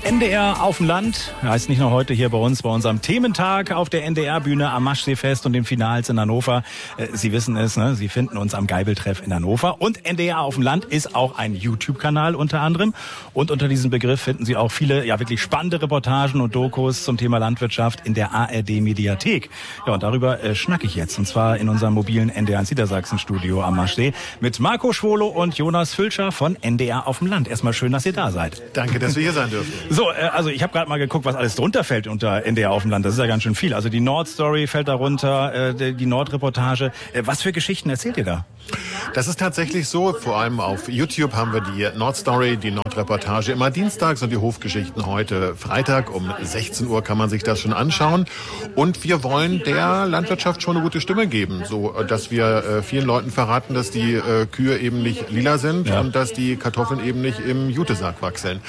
NDR auf dem Land heißt nicht nur heute hier bei uns, bei unserem Thementag auf der NDR-Bühne am Maschseefest und den Finals in Hannover. Sie wissen es, ne? Sie finden uns am Geibeltreff in Hannover. Und NDR auf dem Land ist auch ein YouTube-Kanal unter anderem. Und unter diesem Begriff finden Sie auch viele, ja wirklich spannende Reportagen und Dokus zum Thema Landwirtschaft in der ARD-Mediathek. Ja, und darüber schnacke ich jetzt. Und zwar in unserem mobilen NDR Niedersachsen-Studio am Maschsee mit Marco Schwolo und Jonas Fülscher von NDR auf dem Land. Erstmal schön, dass ihr da seid. Danke, dass wir hier sein dürfen. So, also ich habe gerade mal geguckt, was alles drunter fällt unter NDR auf dem Land. Das ist ja ganz schön viel. Also die Nordstory fällt darunter, die Nordreportage. Was für Geschichten erzählt ihr da? Das ist tatsächlich so. Vor allem auf YouTube haben wir die Nordstory, die Nordreportage immer dienstags und die Hofgeschichten heute Freitag. Um 16 Uhr kann man sich das schon anschauen. Und wir wollen der Landwirtschaft schon eine gute Stimme geben, so dass wir vielen Leuten verraten, dass die Kühe eben nicht lila sind und dass die Kartoffeln eben nicht im Jutesack wachsen.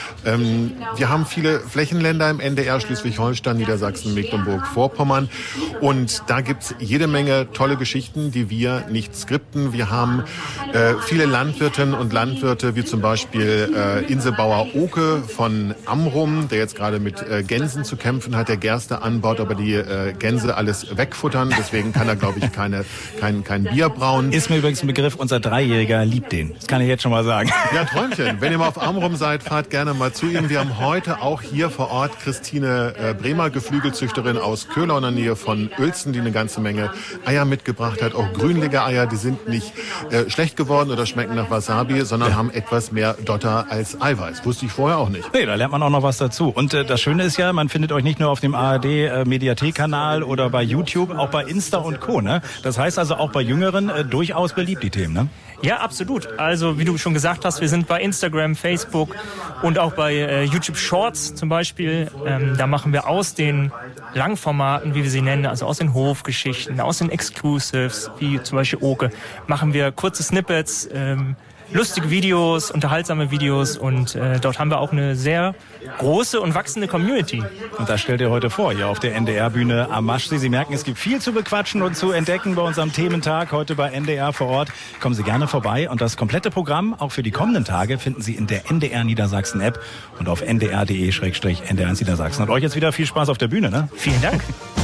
Wir haben viele Flächenländer im NDR, Schleswig-Holstein, Niedersachsen, Mecklenburg-Vorpommern. Und da gibt's jede Menge tolle Geschichten, die wir nicht skripten. Wir haben viele Landwirtinnen und Landwirte, wie zum Beispiel Inselbauer Oke von Amrum, der jetzt gerade mit Gänsen zu kämpfen hat, der Gerste anbaut, aber die Gänse alles wegfuttern. Deswegen kann er, glaube ich, kein Bier brauen. Ist mir übrigens ein Begriff, unser Dreijähriger liebt den. Das kann ich jetzt schon mal sagen. Ja, Träumchen. Wenn ihr mal auf Amrum seid, fahrt gerne mal zu ihm. Wir haben heute auch hier vor Ort Christine Bremer, Geflügelzüchterin aus Köhler in der Nähe von Uelzen, die eine ganze Menge Eier mitgebracht hat. Auch grünlige Eier, die sind nicht schlecht geworden oder schmecken nach Wasabi, sondern haben etwas mehr Dotter als Eiweiß. Wusste ich vorher auch nicht. Nee, da lernt man auch noch was dazu. Und das Schöne ist ja, man findet euch nicht nur auf dem ARD-Mediathek-Kanal oder bei YouTube, auch bei Insta und Co. Ne? Das heißt also auch bei Jüngeren durchaus beliebt, die Themen, ne? Ja, absolut. Also wie du schon gesagt hast, wir sind bei Instagram, Facebook und auch bei YouTube Shorts zum Beispiel. Da machen wir aus den Langformaten, wie wir sie nennen, also aus den Hofgeschichten, aus den Exclusives, wie zum Beispiel Oke, machen wir kurze Snippets, lustige Videos, unterhaltsame Videos und dort haben wir auch eine sehr große und wachsende Community. Und das stellt ihr heute vor, hier auf der NDR-Bühne am Maschsee. Sie merken, es gibt viel zu bequatschen und zu entdecken bei unserem Thementag heute bei NDR vor Ort. Kommen Sie gerne vorbei und das komplette Programm, auch für die kommenden Tage, finden Sie in der NDR Niedersachsen-App und auf ndr.de/NDR Niedersachsen. Und euch jetzt wieder viel Spaß auf der Bühne, ne? Vielen Dank.